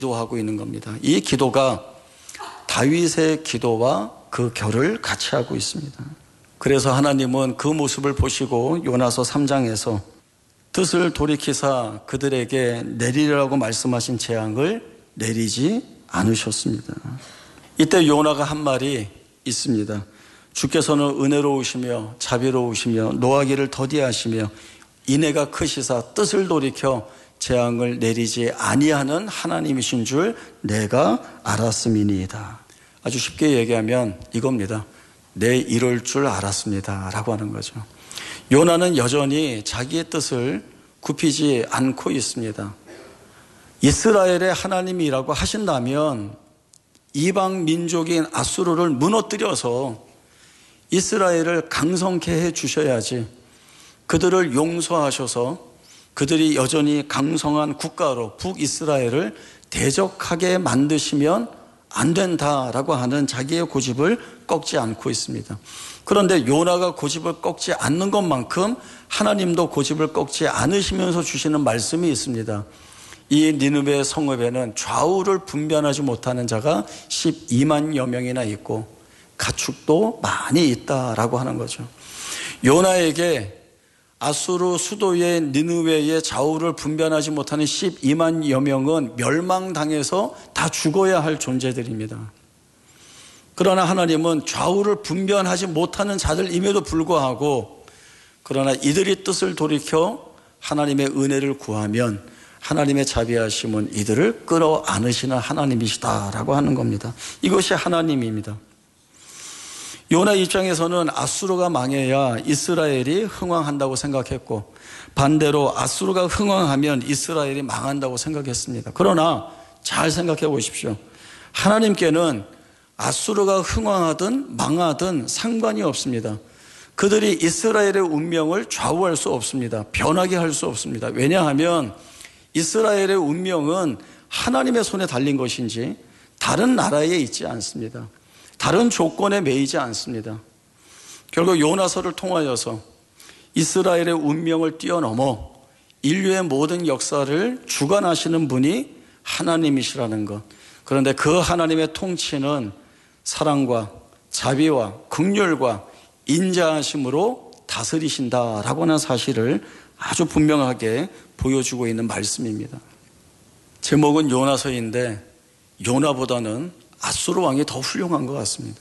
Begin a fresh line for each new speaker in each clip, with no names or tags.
기도하고 있는 겁니다. 이 기도가 다윗의 기도와 그 결을 같이 하고 있습니다. 그래서 하나님은 그 모습을 보시고 요나서 3장에서 뜻을 돌이키사 그들에게 내리라고 말씀하신 재앙을 내리지 않으셨습니다. 이때 요나가 한 말이 있습니다. 주께서는 은혜로우시며 자비로우시며 노하기를 더디하시며 인애가 크시사 뜻을 돌이켜 재앙을 내리지 아니하는 하나님이신 줄 내가 알았음이니이다. 아주 쉽게 얘기하면 이겁니다. 내 이럴 줄 알았습니다 라고 하는 거죠. 요나는 여전히 자기의 뜻을 굽히지 않고 있습니다. 이스라엘의 하나님이라고 하신다면 이방 민족인 아수르를 무너뜨려서 이스라엘을 강성케 해 주셔야지, 그들을 용서하셔서 그들이 여전히 강성한 국가로 북이스라엘을 대적하게 만드시면 안 된다라고 하는 자기의 고집을 꺾지 않고 있습니다. 그런데 요나가 고집을 꺾지 않는 것만큼 하나님도 고집을 꺾지 않으시면서 주시는 말씀이 있습니다. 이 니느웨 성읍에는 좌우를 분별하지 못하는 자가 12만여 명이나 있고 가축도 많이 있다라고 하는 거죠. 요나에게 아수르 수도의 니느웨의 좌우를 분별하지 못하는 12만여 명은 멸망당해서 다 죽어야 할 존재들입니다. 그러나 하나님은 좌우를 분별하지 못하는 자들임에도 불구하고, 그러나 이들이 뜻을 돌이켜 하나님의 은혜를 구하면 하나님의 자비하심은 이들을 끌어안으시는 하나님이시다라고 하는 겁니다. 이것이 하나님입니다. 요나 입장에서는 아수르가 망해야 이스라엘이 흥왕한다고 생각했고, 반대로 아수르가 흥왕하면 이스라엘이 망한다고 생각했습니다. 그러나 잘 생각해 보십시오. 하나님께는 아수르가 흥왕하든 망하든 상관이 없습니다. 그들이 이스라엘의 운명을 좌우할 수 없습니다. 변하게 할 수 없습니다. 왜냐하면 이스라엘의 운명은 하나님의 손에 달린 것인지 다른 나라에 있지 않습니다. 다른 조건에 매이지 않습니다. 결국 요나서를 통하여서 이스라엘의 운명을 뛰어넘어 인류의 모든 역사를 주관하시는 분이 하나님이시라는 것. 그런데 그 하나님의 통치는 사랑과 자비와 긍휼과 인자하심으로 다스리신다라고 하는 사실을 아주 분명하게 보여주고 있는 말씀입니다. 제목은 요나서인데 요나보다는 아수르 왕이 더 훌륭한 것 같습니다.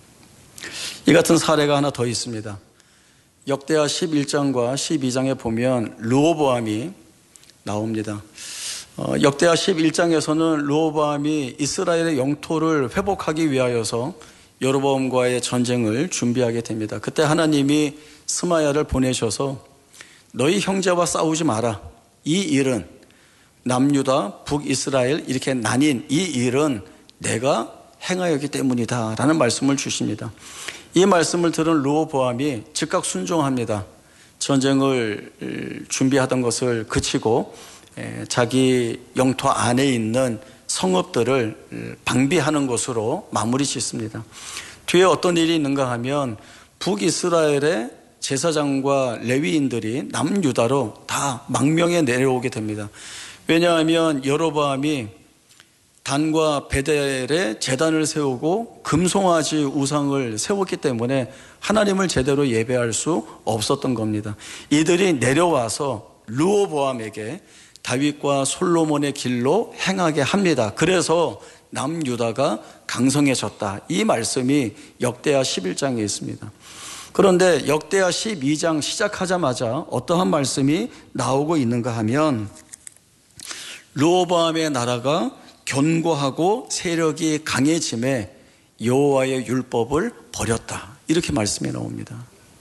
이 같은 사례가 하나 더 있습니다. 역대하 11장과 12장에 보면 르호보암이 나옵니다. 역대하 11장에서는 르호보암이 이스라엘의 영토를 회복하기 위하여서 여로보암과의 전쟁을 준비하게 됩니다. 그때 하나님이 스마야를 보내셔서 너희 형제와 싸우지 마라. 이 일은 남유다, 북이스라엘 이렇게 나뉜 이 일은 내가 행하였기 때문이다 라는 말씀을 주십니다. 이 말씀을 들은 르호보암이 즉각 순종합니다. 전쟁을 준비하던 것을 그치고 자기 영토 안에 있는 성읍들을 방비하는 것으로 마무리 짓습니다. 뒤에 어떤 일이 있는가 하면 북이스라엘의 제사장과 레위인들이 남유다로 다 망명에 내려오게 됩니다. 왜냐하면 여로보암이 단과 베델에 제단을 세우고 금송아지 우상을 세웠기 때문에 하나님을 제대로 예배할 수 없었던 겁니다. 이들이 내려와서 르호보암에게 다윗과 솔로몬의 길로 행하게 합니다. 그래서 남유다가 강성해졌다. 이 말씀이 역대하 11장에 있습니다. 그런데 역대하 12장 시작하자마자 어떠한 말씀이 나오고 있는가 하면 르호보암의 나라가 견고하고 세력이 강해짐에 여호와의 율법을 버렸다. 이렇게 말씀이 나옵니다.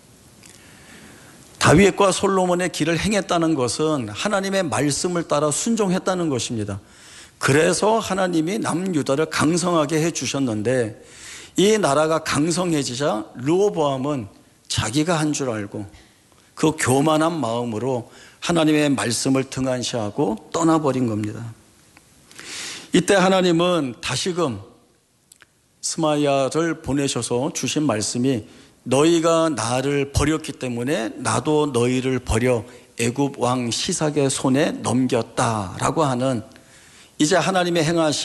다윗과 솔로몬의 길을 행했다는 것은 하나님의 말씀을 따라 순종했다는 것입니다. 그래서 하나님이 남유다를 강성하게 해주셨는데 이 나라가 강성해지자 르호보암은 자기가 한 줄 알고 그 교만한 마음으로 하나님의 말씀을 등한시하고 떠나버린 겁니다. 이때 하나님은 다시금 스마야를 보내셔서 주신 말씀이 너희가 나를 버렸기 때문에 나도 너희를 버려 애굽 왕 시삭의 손에 넘겼다라고 하는 이제 하나님의 행하신